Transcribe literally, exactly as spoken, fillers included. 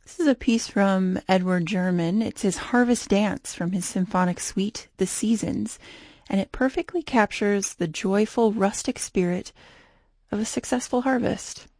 This is a piece from Edward German. It's his Harvest Dance from his symphonic suite, The Seasons, and it perfectly captures the joyful rustic spirit of a successful harvest.